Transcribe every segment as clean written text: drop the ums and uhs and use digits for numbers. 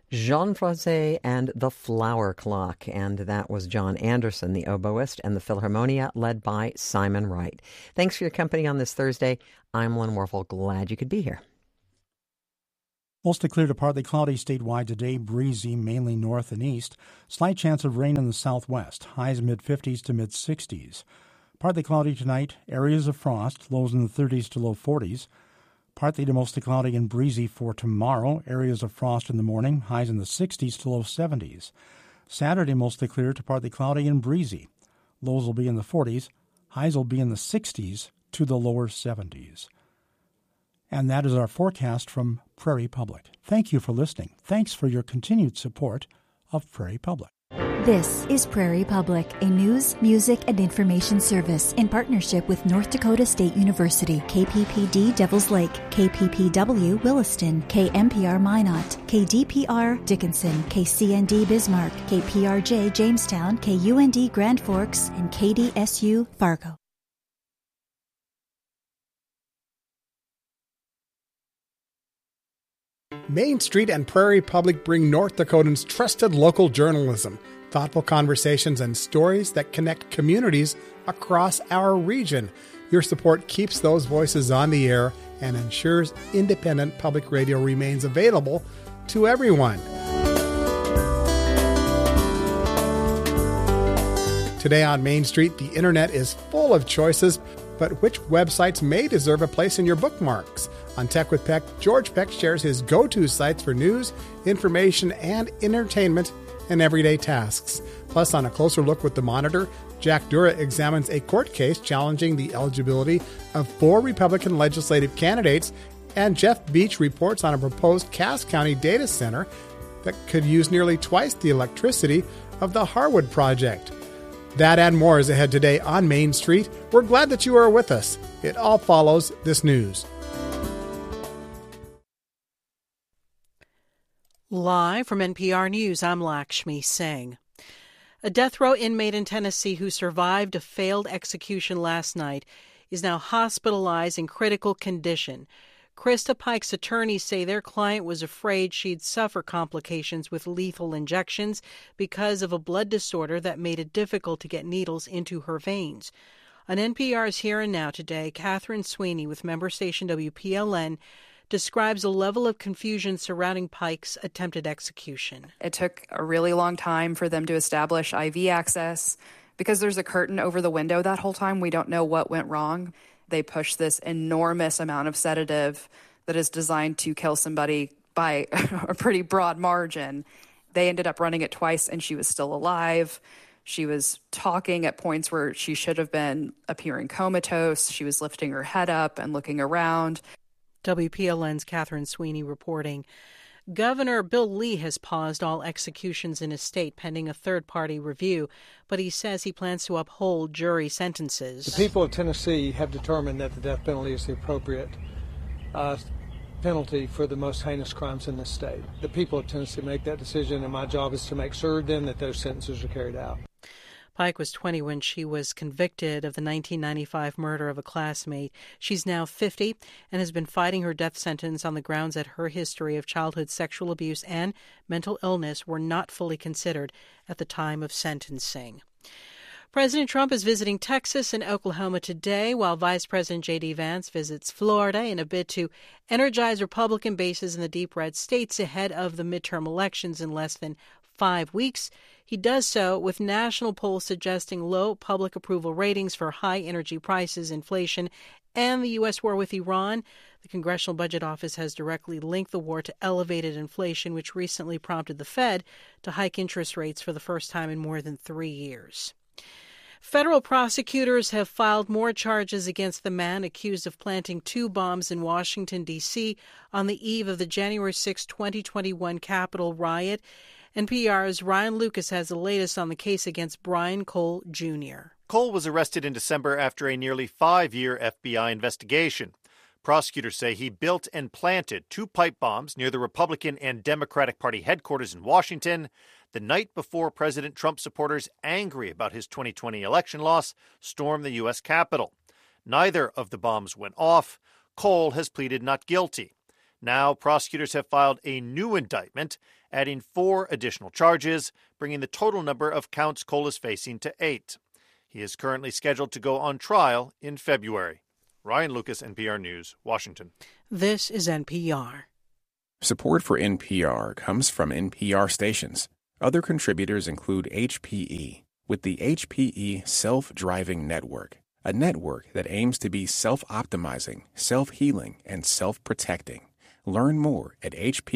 Jean Froissart and the Flower Clock, and that was John Anderson, the oboist, and the Philharmonia, led by Simon Wright. Thanks for your company on this Thursday. I'm Lynn Warfel. Glad you could be here. Mostly clear to partly cloudy statewide today, breezy mainly north and east. Slight chance of rain in the southwest, highs mid-50s to mid-60s. Partly cloudy tonight, areas of frost, lows in the 30s to low 40s. Partly to mostly cloudy and breezy for tomorrow, areas of frost in the morning, highs in the 60s to low 70s. Saturday mostly clear to partly cloudy and breezy. Lows will be in the 40s, highs will be in the 60s to the lower 70s. And that is our forecast from Prairie Public. Thank you for listening. Thanks for your continued support of Prairie Public. This is Prairie Public, a news, music, and information service in partnership with North Dakota State University, KPPD Devils Lake, KPPW Williston, KMPR Minot, KDPR Dickinson, KCND Bismarck, KPRJ Jamestown, KUND Grand Forks, and KDSU Fargo. Main Street and Prairie Public bring North Dakotans trusted local journalism, thoughtful conversations, and stories that connect communities across our region. Your support keeps those voices on the air and ensures independent public radio remains available to everyone. Today on Main Street, the internet is full of choices, but which websites may deserve a place in your bookmarks? On Tech with Peck, George Peck shares his go-to sites for news, information, and entertainment and everyday tasks. Plus, on A Closer Look with the Monitor, Jack Dura examines a court case challenging the eligibility of 4 Republican legislative candidates, and Jeff Beach reports on a proposed Cass County data center that could use nearly twice the electricity of the Harwood project. That and more is ahead today on Main Street. We're glad that you are with us. It all follows this news. Live from NPR News, I'm Lakshmi Singh. A death row inmate in Tennessee who survived a failed execution last night is now hospitalized in critical condition. Krista Pike's attorneys say their client was afraid she'd suffer complications with lethal injections because of a blood disorder that made it difficult to get needles into her veins. On NPR's Here and Now today, Catherine Sweeney with member station WPLN describes a level of confusion surrounding Pike's attempted execution. It took a really long time for them to establish IV access. Because there's a curtain over the window that whole time, we don't know what went wrong. They pushed this enormous amount of sedative that is designed to kill somebody by a pretty broad margin. They ended up running it twice, and she was still alive. She was talking at points where she should have been appearing comatose. She was lifting her head up and looking around. WPLN's Catherine Sweeney reporting. Governor Bill Lee has paused all executions in his state pending a third-party review, but he says he plans to uphold jury sentences. The people of Tennessee have determined that the death penalty is the appropriate penalty for the most heinous crimes in this state. The people of Tennessee make that decision, and my job is to make sure then that those sentences are carried out. Pike was 20 when she was convicted of the 1995 murder of a classmate. She's now 50 and has been fighting her death sentence on the grounds that her history of childhood sexual abuse and mental illness were not fully considered at the time of sentencing. President Trump is visiting Texas and Oklahoma today, while Vice President J.D. Vance visits Florida in a bid to energize Republican bases in the deep red states ahead of the midterm elections in less than 5 weeks. He does so with national polls suggesting low public approval ratings for high energy prices, inflation, and the U.S. war with Iran. The Congressional Budget Office has directly linked the war to elevated inflation, which recently prompted the Fed to hike interest rates for the first time in more than 3 years. Federal prosecutors have filed more charges against the man accused of planting 2 bombs in Washington, D.C. on the eve of the January 6, 2021 Capitol riot. NPR's Ryan Lucas has the latest on the case against Brian Cole, Jr. Cole was arrested in December after a nearly 5-year FBI investigation. Prosecutors say he built and planted 2 pipe bombs near the Republican and Democratic Party headquarters in Washington the night before President Trump supporters, angry about his 2020 election loss, stormed the U.S. Capitol. Neither of the bombs went off. Cole has pleaded not guilty. Now, prosecutors have filed a new indictment, adding 4 additional charges, bringing the total number of counts Cole is facing to 8. He is currently scheduled to go on trial in February. Ryan Lucas, NPR News, Washington. This is NPR. Support for NPR comes from NPR stations. Other contributors include HPE, with the HPE Self-Driving Network, a network that aims to be self-optimizing, self-healing, and self-protecting. Learn more at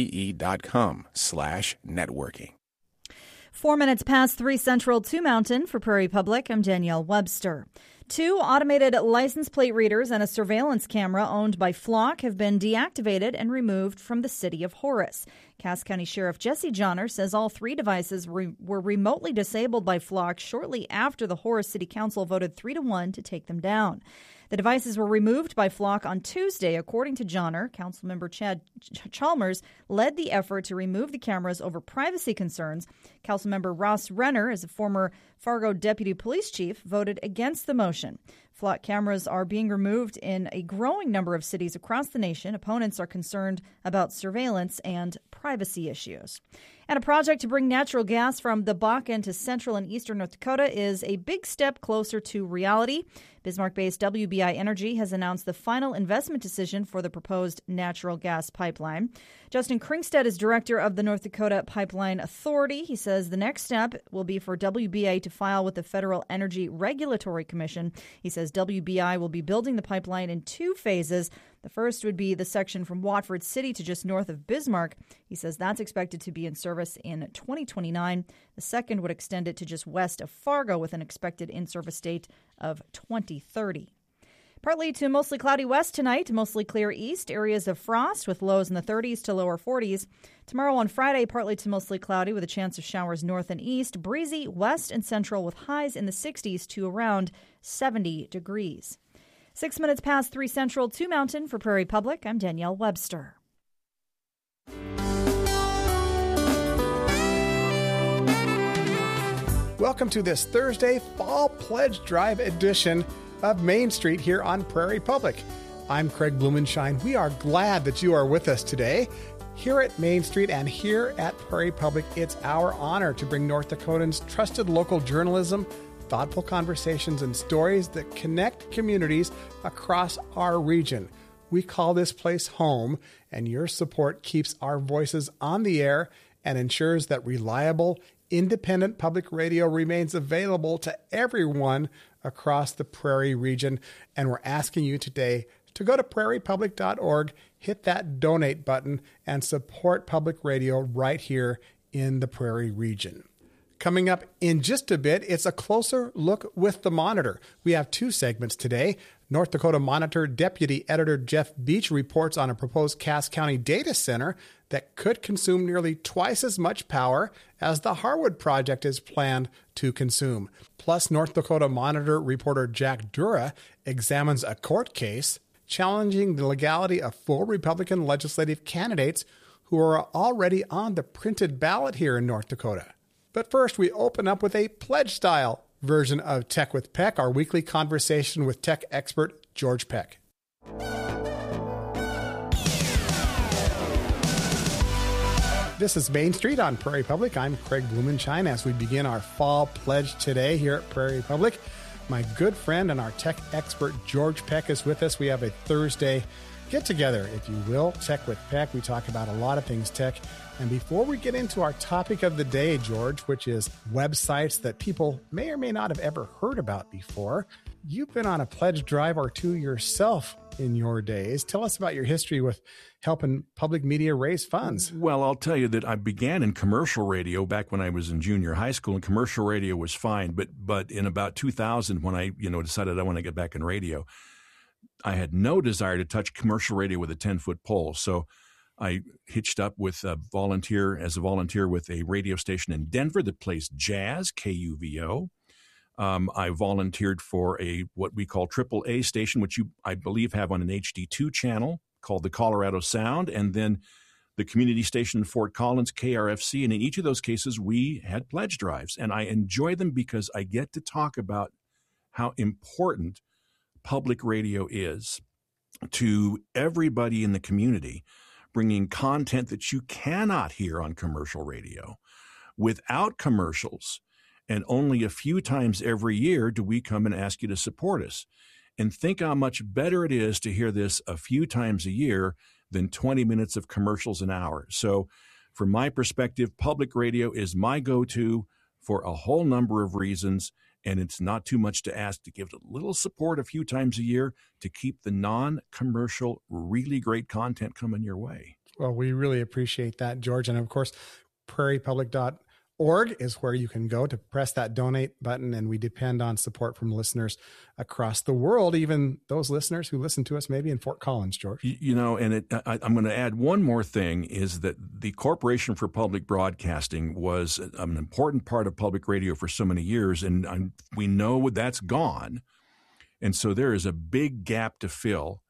hpe.com/networking. 4 minutes past 3 Central, 2 Mountain. For Prairie Public, I'm Danielle Webster. 2 automated license plate readers and a surveillance camera owned by Flock have been deactivated and removed from the city of Horace. Cass County Sheriff Jesse Johnner says all 3 devices were remotely disabled by Flock shortly after the Horace City Council voted 3-1 to take them down. The devices were removed by Flock on Tuesday, according to Johnner. Councilmember Chad Chalmers led the effort to remove the cameras over privacy concerns. Councilmember Ross Renner, as a former Fargo deputy police chief, voted against the motion. Flock cameras are being removed in a growing number of cities across the nation. Opponents are concerned about surveillance and privacy issues. And a project to bring natural gas from the Bakken to central and eastern North Dakota is a big step closer to reality. Bismarck-based WBI Energy has announced the final investment decision for the proposed natural gas pipeline. Justin Kringstead is director of the North Dakota Pipeline Authority. He says the next step will be for WBI to file with the Federal Energy Regulatory Commission. He says WBI will be building the pipeline in 2 phases. The first would be the section from Watford City to just north of Bismarck. He says that's expected to be in service in 2029. The second would extend it to just west of Fargo with an expected in-service date of 2030. Partly to mostly cloudy west tonight, mostly clear east, areas of frost with lows in the 30s to lower 40s. Tomorrow on Friday, partly to mostly cloudy with a chance of showers north and east, breezy west and central with highs in the 60s to around 70 degrees. 6 minutes past 3 Central, 2 Mountain. For Prairie Public, I'm Danielle Webster. Welcome to this Thursday Fall Pledge Drive edition of Main Street here on Prairie Public. I'm Craig Blumenshine. We are glad that you are with us today. Here at Main Street and here at Prairie Public, it's our honor to bring North Dakotans trusted local journalism, thoughtful conversations, and stories that connect communities across our region. We call this place home, and your support keeps our voices on the air and ensures that reliable, independent public radio remains available to everyone across the Prairie region. And we're asking you today to go to prairiepublic.org, hit that donate button, and support public radio right here in the Prairie region. Coming up in just a bit, it's a closer look with the Monitor. We have 2 segments today. North Dakota Monitor Deputy Editor Jeff Beach reports on a proposed Cass County data center that could consume nearly twice as much power as the Harwood project is planned to consume. Plus, North Dakota Monitor reporter Jack Dura examines a court case challenging the legality of 4 Republican legislative candidates who are already on the printed ballot here in North Dakota. But first, we open up with a pledge-style version of Tech with Peck, our weekly conversation with tech expert George Peck. This is Main Street on Prairie Public. I'm Craig Blumenshine as we begin our fall pledge today here at Prairie Public. My good friend and our tech expert George Peck is with us. We have a Thursday get-together, if you will, Tech with Peck. We talk about a lot of things tech. And before we get into our topic of the day, George, which is websites that people may or may not have ever heard about before, you've been on a pledge drive or 2 yourself in your days. Tell us about your history with helping public media raise funds. Well, I'll tell you that I began in commercial radio back when I was in junior high school, and commercial radio was fine. But in about 2000, when I decided I want to get back in radio, I had no desire to touch commercial radio with a 10-foot pole. So I hitched up with a volunteer with a radio station in Denver that plays jazz, KUVO. I volunteered for what we call AAA station, which I believe have on an HD2 channel called the Colorado Sound, and then the community station in Fort Collins, KRFC. And in each of those cases, we had pledge drives. And I enjoy them because I get to talk about how important public radio is to everybody in the community, bringing content that you cannot hear on commercial radio without commercials. And only a few times every year do we come and ask you to support us. And think how much better it is to hear this a few times a year than 20 minutes of commercials an hour. So from my perspective, public radio is my go-to for a whole number of reasons. And it's not too much to ask to give a little support a few times a year to keep the non-commercial, really great content coming your way. Well, we really appreciate that, George. And of course, prairiepublic.org is where you can go to press that donate button. And we depend on support from listeners across the world, even those listeners who listen to us maybe in Fort Collins, George. I'm going to add one more thing, is that the Corporation for Public Broadcasting was an important part of public radio for so many years, and we know that's gone. And so there is a big gap to fill.